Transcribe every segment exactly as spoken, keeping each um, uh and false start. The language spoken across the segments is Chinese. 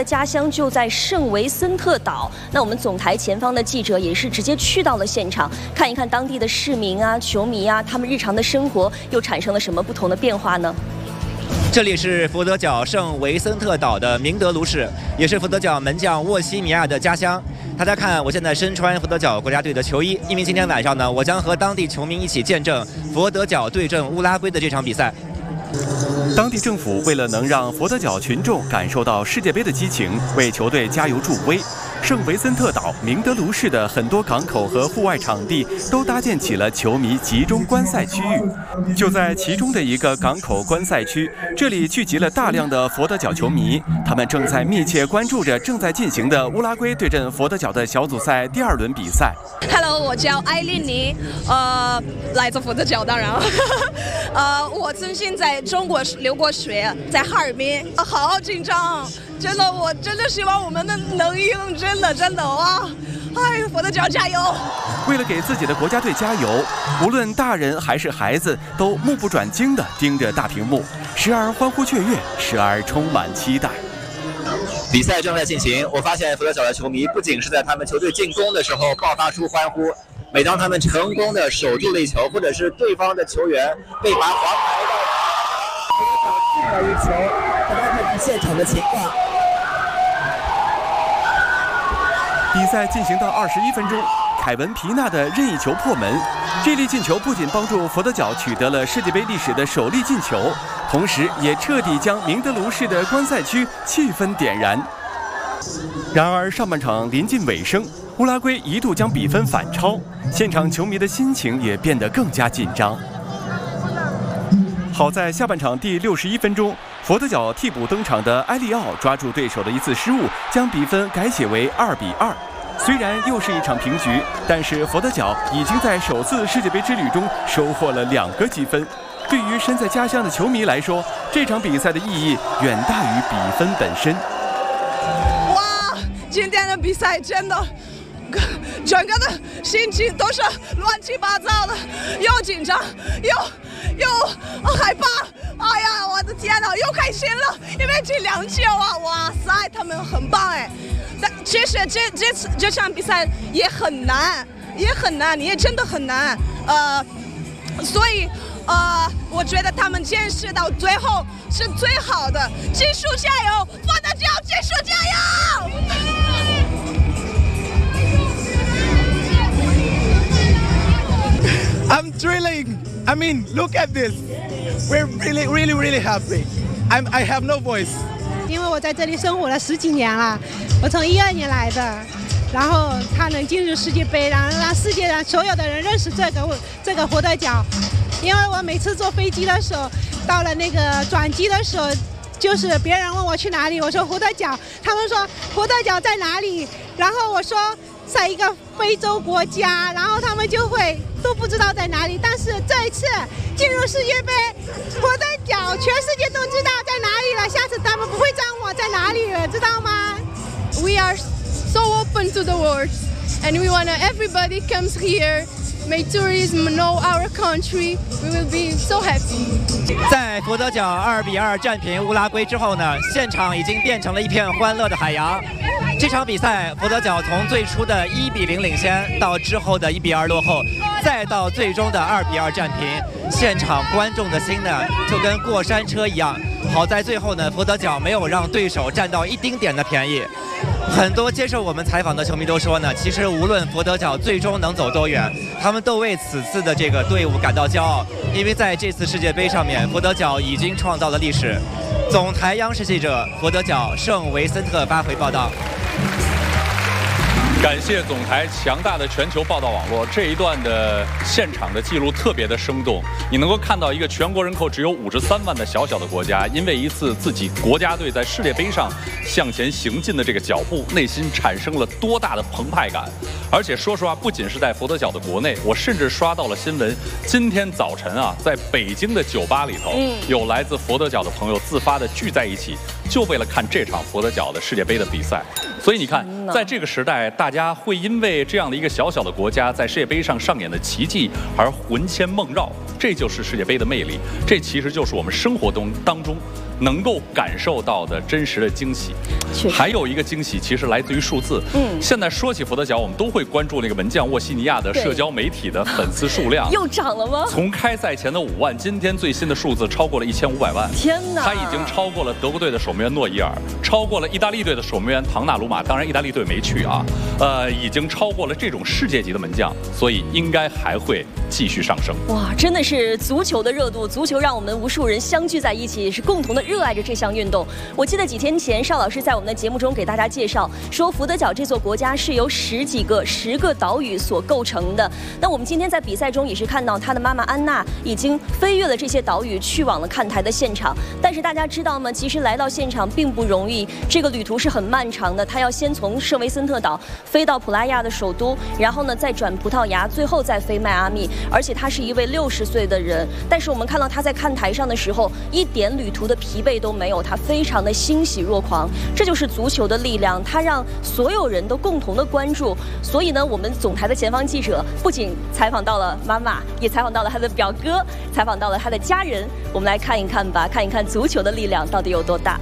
的家乡就在圣维森特岛。那我们总台前方的记者也是直接去到了现场，看一看当地的市民啊、球迷啊，他们日常的生活又产生了什么不同的变化呢？ 这里是佛得角圣维森特岛的明德卢市，也是佛得角门将沃西米亚的家乡。大家看，我现在身穿佛得角国家队的球衣，因为今天晚上呢，我将和当地球迷一起见证佛得角对阵乌拉圭的这场比赛。 当地政府为了能让佛得角群众感受到世界杯的激情，为球队加油助威。 圣维森特岛明德卢市的很多港口和户外场地都搭建起了球迷集中观赛区域。就在其中的一个港口观赛区，这里聚集了大量的佛得角球迷，他们正在密切关注着正在进行的乌拉圭对阵佛得角的小组赛第二轮比赛。 Hello， 我叫艾丽妮，呃，来自佛得角，当然了，呃，我曾经在中国留过学，在哈尔滨，呃、好紧张。 真的，我真的希望我们能能赢，真的真的哇！哎，佛得角加油！ 为了给自己的国家队加油，无论大人还是孩子，都目不转睛地盯着大屏幕，时而欢呼雀跃，时而充满期待。 比赛正在进行，我发现佛得角的球迷不仅是在他们球队进攻的时候爆发出欢呼，每当他们成功的守住了一球，或者是对方的球员被罚黄牌的，佛得角进了一球，大家看看现场的情况。 比赛进行到二十一分钟，凯文皮纳的任意球破门，这粒进球不仅帮助佛得角取得了世界杯历史的首粒进球，同时也彻底将明德卢市的观赛区气氛点燃。然而上半场临近尾声，乌拉圭一度将比分反超，现场球迷的心情也变得更加紧张。好在下半场第六十一分钟，佛得角替补登场的埃利奥抓住对手的一次失误，将比分改写为二比二。虽然又是一场平局，但是佛得角已经在首次世界杯之旅中收获了两个积分。对于身在家乡的球迷来说，这场比赛的意义远大于比分本身。 哇，今天的比赛真的。 整个的心情都是乱七八糟的，又紧张，又又害怕。哎呀，我的天哪，又开心了，因为这两球啊，哇塞，他们很棒哎。但其实这这次这场比赛也很难，也很难，也真的很难。呃，所以呃，我觉得他们坚持到最后是最好的。继续加油，佛得角继续加油！ I'm thrilling. I mean, look at this. We're really, really, really happy. I'm, I have no voice. 因为我在这里生活了十几年了，我从一二年来的，然后他能进入世界杯，然后让世界上所有的人认识这个这个佛得角。因为我每次坐飞机的时候，到了那个转机的时候，就是别人问我去哪里，我说佛得角，他们说佛得角在哪里，然后我说。 在一个非洲国家，然后他们就会都不知道在哪里。但是这一次进入世界杯，佛得角全世界都知道在哪里了。下次他们不会张我在哪里了，知道吗 ？We are so open to the world, and we wanna everybody comes here, make tourism know our country. We will be so happy. 在佛得角二比二战平乌拉圭之后呢，现场已经变成了一片欢乐的海洋。 这场比赛，佛得角从最初的一比零领先，到之后的一比二落后，再到最终的二比二战平，现场观众的心呢，就跟过山车一样。好在最后呢，佛得角没有让对手占到一丁点的便宜。很多接受我们采访的球迷都说呢，其实无论佛得角最终能走多远，他们都为此次的这个队伍感到骄傲，因为在这次世界杯上面，佛得角已经创造了历史。总台央视记者佛得角圣维森特发回报道。 感谢总台强大的全球报道网络，这一段的现场的记录特别的生动。你能够看到一个全国人口只有五十三万的小小的国家，因为一次自己国家队在世界杯上向前行进的这个脚步，内心产生了多大的澎湃感。而且说实话，不仅是在佛得角的国内，我甚至刷到了新闻，今天早晨啊，在北京的酒吧里头，有来自佛得角的朋友自发的聚在一起， 就为了看这场佛得角的世界杯的比赛。所以你看，在这个时代，大家会因为这样的一个小小的国家在世界杯上上演的奇迹而魂牵梦绕，这就是世界杯的魅力。这其实就是我们生活中当中能够感受到的真实的惊喜。还有一个惊喜，其实来自于数字。嗯，现在说起佛得角，我们都会关注那个门将沃西尼亚的社交媒体的粉丝数量又涨了吗？ 从开赛前的五万，今天最新的数字超过了一千五百万。 天哪！ 他已经超过了德国队的守门员诺伊尔，超过了意大利队的守门员唐纳鲁马。当然，意大利队没去啊。呃，已经超过了这种世界级的门将，所以应该还会继续上升。 哇，真的是足球的热度，足球让我们无数人相聚在一起，是共同的热爱着这项运动。我记得几天前邵老师在我们的节目中给大家介绍说，佛得角这座国家是由十几个十个岛屿所构成的。那我们今天在比赛中也是看到他的妈妈安娜已经飞越了这些岛屿，去往了看台的现场。但是大家知道吗？其实来到现场并不容易，这个旅途是很漫长的。他要先从圣维森特岛飞到普拉亚的首都，然后呢再转葡萄牙，最后再飞迈阿密。而且他是一位六十岁的人，但是我们看到他在看台上的时候，一点旅途的疲惫都没有，他非常的欣喜若狂。这就是足球的力量，它让所有人都共同的关注。所以呢，我们总台的前方记者不仅采访到了妈妈，也采访到了他的表哥，采访到了他的家人。我们来看一看吧，看一看足球的力量到底有多大。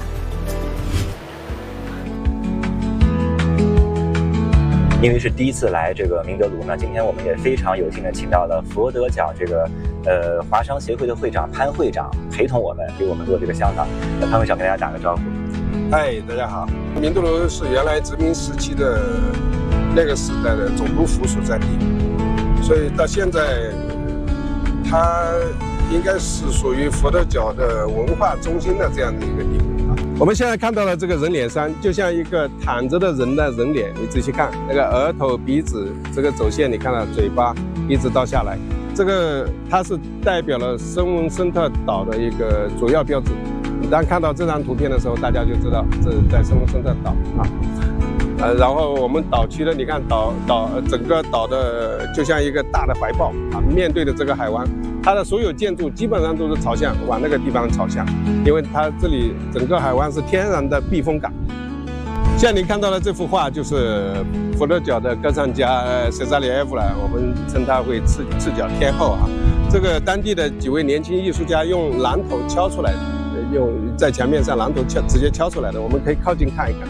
因为是第一次来这个明德卢呢，今天我们也非常有幸的请到了佛得角这个呃华商协会的会长潘会长陪同我们，给我们做这个香港。那潘会长跟大家打个招呼。 嗨，大家好。明德卢是原来殖民时期的那个时代的总督府所在地，所以到现在它应该是属于佛得角的文化中心的这样的一个地方。我们现在看到了这个人脸山，就像一个躺着的人的人脸，你仔细看，那个额头、鼻子这个走线，你看到嘴巴一直到下来，这个它是代表了圣文森特岛的一个主要标志。你当看到这张图片的时候，大家就知道这是在圣文森特岛啊。呃，然后我们岛区的，你看岛岛整个岛的就像一个大的怀抱啊，面对的这个海湾，它的所有建筑基本上都是朝向往那个地方朝向，因为它这里整个海湾是天然的避风港。现在您看到的这幅画就是佛得角的歌唱家塞扎里埃夫了，我们称他为赤赤脚天后啊。这个当地的几位年轻艺术家用榔头敲出来的，用在墙面上榔头敲直接敲出来的，我们可以靠近看一看。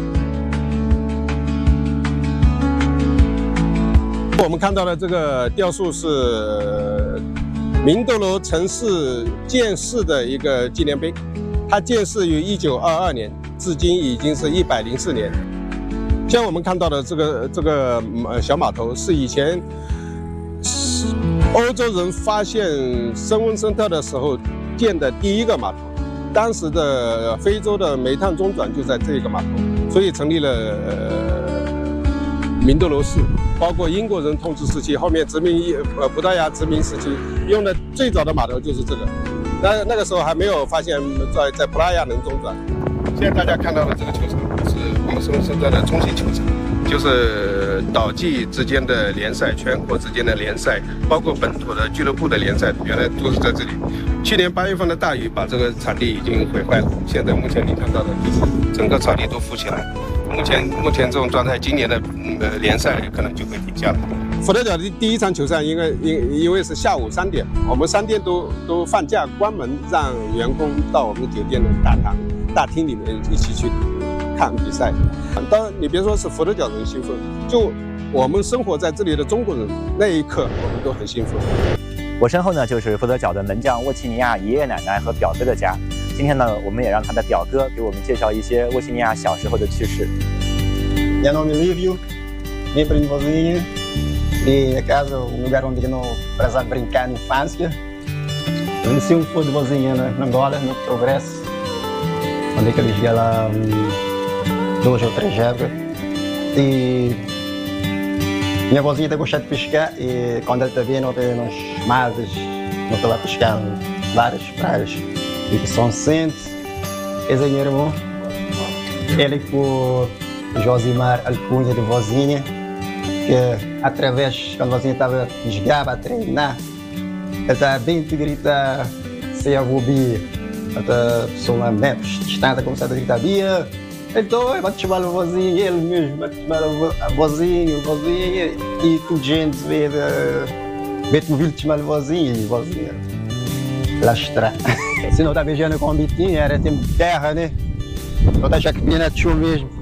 我们看到的这个雕塑是明德卢城市建市的一个纪念碑，它建市于一九二二年，至今已经是一百零四年。像我们看到的这个这个小码头是以前欧洲人发现圣文森特的时候建的第一个码头，当时的非洲的煤炭中转就在这个码头，所以成立了呃明德卢市。包括英国人统治时期，后面殖民呃葡萄牙殖民时期用的最早的码头就是这个。那那个时候还没有发现在在葡萄牙能中转。现在大家看到的这个球场是我们圣文森特的中心球场，就是岛际之间的联赛、全国之间的联赛，包括本土的俱乐部的联赛，原来都是在这里。去年八月份的大雨把这个场地已经毁坏了，现在目前你看到的就是整个场地都浮起来。目前目前这种状态，今年的呃联赛可能就会停下来。佛得角的第一场球赛，因为因因为是下午三点，我们三点都都放假关门，让员工到我们酒店的大堂大厅里面一起去看比赛。当然，你别说是佛得角人兴奋，就我们生活在这里的中国人，那一刻我们都很兴奋。 我身后呢就是佛得角的门将沃西尼亚爷爷奶奶和表哥的家。今天呢，我们也让他的表哥给我们介绍一些沃西尼亚小时候的趣事。 Meu nome é Lívio, minha prima vozinha, e a casa, um lugar onde eu precisava brincar na infância. Eu nasci um pouco de vozinha na Angola, no Progresso, onde eu joguei lá um, duas ou três épocas. E minha vozinha está gostando de pescar e quando ela está vendo, tem uns mares, não está lá pescando várias praias. E São Vicente, esse é meu irmão. Ele foi Josimar Alcunha de vozinha, que através, quando a vozinha estava jogava a treinar, ele estava bem de gritar, se eu vou vir, Até pessoa né, distante começar a gritar, Bia, então vai te chamar o vozinho, ele mesmo vai te chamar o vozinho, o vozinho, e tu gente vê, vê tu vil te chamar o vozinho, e o vozinho, lastra. Se não tá beijando com o bitinho, era tempo de terra, né? Não tá já que menina tio mesmo.